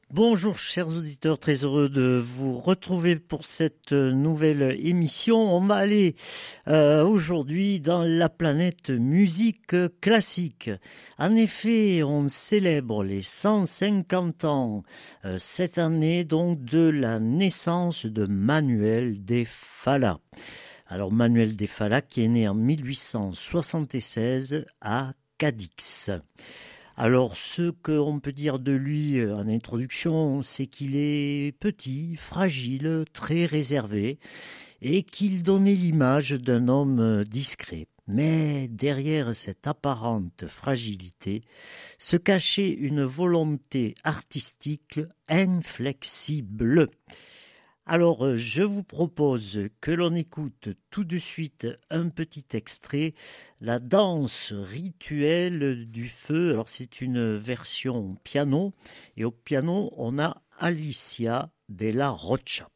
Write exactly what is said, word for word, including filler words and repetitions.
Bonjour chers auditeurs, très heureux de vous retrouver pour cette nouvelle émission. On va aller euh, aujourd'hui dans la planète musique classique. En effet, on célèbre les cent cinquante ans euh, cette année donc de la naissance de Manuel de Falla. Alors Manuel de Falla qui est né en mille huit cent soixante-seize à Cadix. Alors, ce qu'on peut dire de lui en introduction, c'est qu'il est petit, fragile, très réservé et qu'il donnait l'image d'un homme discret. Mais derrière cette apparente fragilité se cachait une volonté artistique inflexible. Alors, je vous propose que l'on écoute tout de suite un petit extrait, la danse rituelle du feu. Alors, c'est une version piano, et au piano, on a Alicia Della Rocha.